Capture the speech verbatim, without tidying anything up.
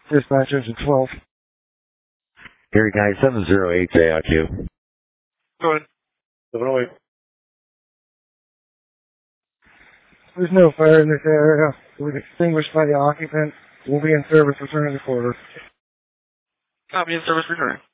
Dispatch engine twelve. Gary Guy seven zero eight J I Q. Go ahead. seven oh eight. There's no fire in this area. It was extinguished by the occupant. We'll be in service returning the quarter. Copy in service returning.